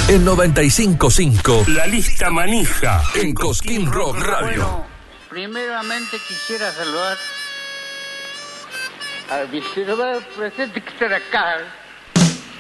En 95.5. La lista manija. En Cosquín Rock Radio. Bueno, primeramente quisiera saludar al vicepresidente que está acá.